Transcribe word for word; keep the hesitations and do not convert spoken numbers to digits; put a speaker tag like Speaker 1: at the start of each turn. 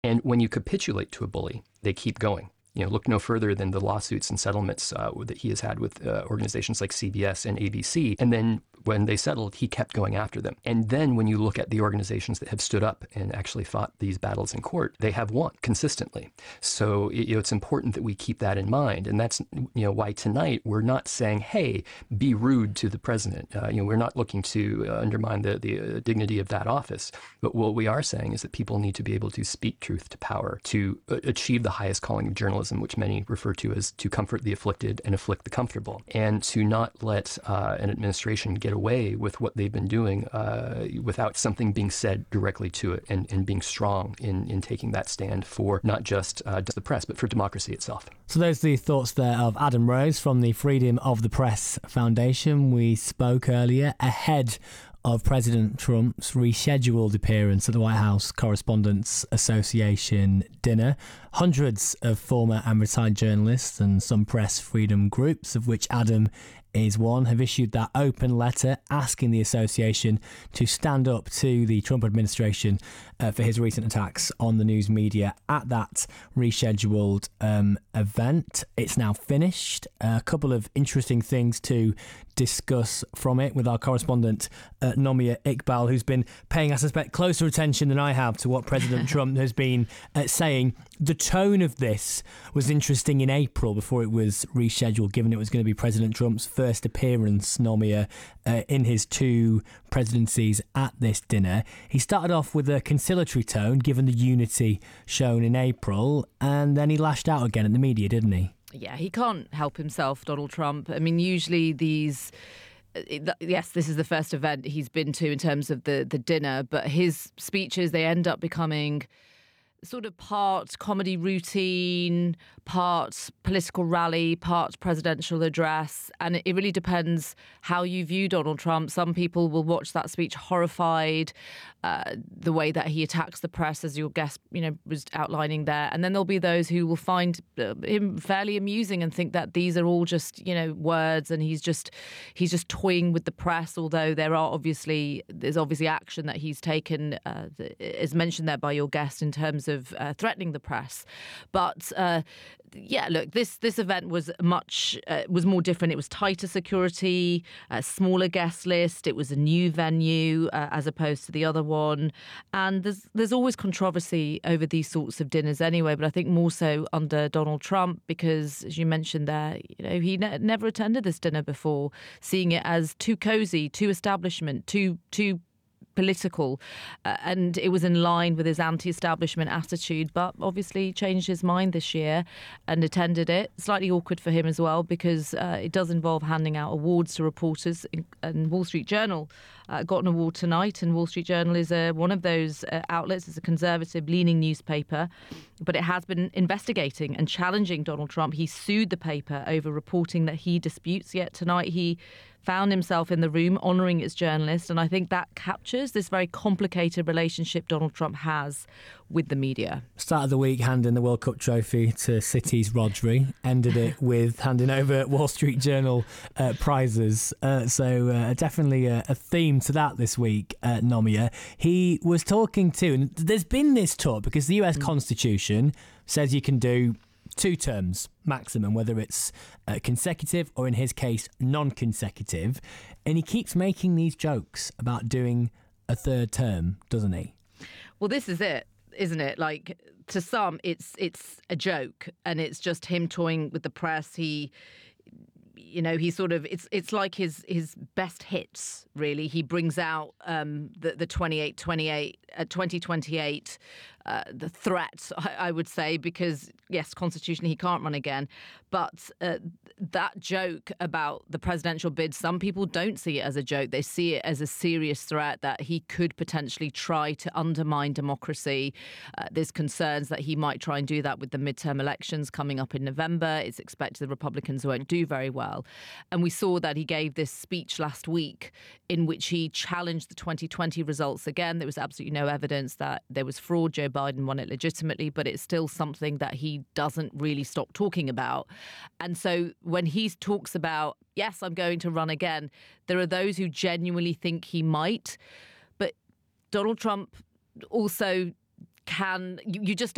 Speaker 1: And when you capitulate to a bully, they keep going. You know, look no further than the lawsuits and settlements uh, that he has had with uh, organizations like C B S and A B C. And then when they settled, he kept going after them. And then when you look at the organizations that have stood up and actually fought these battles in court, they have won consistently. So you know, it's important that we keep that in mind. And that's you know why tonight we're not saying, hey, be rude to the president. Uh, you know, we're not looking to uh, undermine the, the uh, dignity of that office. But what we are saying is that people need to be able to speak truth to power, to uh, achieve the highest calling of journalism, which many refer to as to comfort the afflicted and afflict the comfortable, and to not let uh, an administration get away with what they've been doing uh, without something being said directly to it, and, and being strong in, in taking that stand for not just, uh, just the press, but for democracy itself.
Speaker 2: So those are the thoughts there of Adam Rose from the Freedom of the Press Foundation. We spoke earlier ahead of President Trump's rescheduled appearance at the White House Correspondents Association dinner. Hundreds of former and retired journalists and some press freedom groups, of which Adam is one, have issued that open letter asking the association to stand up to the Trump administration uh, for his recent attacks on the news media at that rescheduled um, event. It's now finished. A couple of interesting things to discuss from it with our correspondent uh, Nomia Iqbal, who's been paying, I suspect, closer attention than I have to what President Trump has been uh, saying. The tone of this was interesting in April before it was rescheduled, given it was going to be President Trump's first appearance, Nomia, uh, in his two presidencies at this dinner. He started off with a conciliatory tone, given the unity shown in April, and then he lashed out again at the media, didn't he?
Speaker 3: Yeah, he can't help himself, Donald Trump. I mean, usually these... Yes, this is the first event he's been to in terms of the, the dinner, but his speeches, they end up becoming sort of part comedy routine, part political rally, part presidential address. And it really depends how you view Donald Trump. Some people will watch that speech horrified, uh, the way that he attacks the press, as your guest, you know, was outlining there. And then there'll be those who will find uh, him fairly amusing and think that these are all just, you know, words, and he's just he's just toying with the press. Although there are obviously there's obviously action that he's taken, uh, as mentioned there by your guest, in terms of of uh, threatening the press. But uh, yeah, look, this this event was much uh, was more different. It was tighter security, a smaller guest list. It was a new venue uh, as opposed to the other one. And there's there's always controversy over these sorts of dinners anyway. But I think more so under Donald Trump, because as you mentioned there, you know, he ne- never attended this dinner before, seeing it as too cozy, too establishment, too too. political, uh, and it was in line with his anti-establishment attitude, but obviously changed his mind this year and attended it. Slightly awkward for him as well, because uh, it does involve handing out awards to reporters, and Wall Street Journal uh, got an award tonight, and Wall Street Journal is uh, one of those uh, outlets. It's a conservative-leaning newspaper, but it has been investigating and challenging Donald Trump. He sued the paper over reporting that he disputes, yet tonight he found himself in the room honouring its journalist. And I think that captures this very complicated relationship Donald Trump has with the media.
Speaker 2: Start of the week handing the World Cup trophy to City's Rodri, ended it with handing over Wall Street Journal uh, prizes. Uh, so uh, definitely a, a theme to that this week, uh, Nomia. He was talking to, and there's been this talk, because the U S mm. Constitution says you can do two terms maximum, whether it's uh, consecutive or, in his case, non-consecutive. And he keeps making these jokes about doing a third term, doesn't he?
Speaker 3: Well, this is it, isn't it? Like, to some, it's it's a joke, and it's just him toying with the press. He... You know, he sort of, it's it's like his his best hits, really. He brings out um, the, the twenty-eight twenty-eight, uh, twenty twenty-eight, uh, the threat, I, I would say, because, yes, constitutionally he can't run again. But uh, that joke about the presidential bid, some people don't see it as a joke. They see it as a serious threat that he could potentially try to undermine democracy. Uh, there's concerns that he might try and do that with the midterm elections coming up in November. It's expected the Republicans won't do very well. And we saw that he gave this speech last week in which he challenged the twenty twenty results again. There was absolutely no evidence that there was fraud. Joe Biden won it legitimately, but it's still something that he doesn't really stop talking about. And so when he talks about, yes, I'm going to run again, there are those who genuinely think he might. But Donald Trump also can, you, you just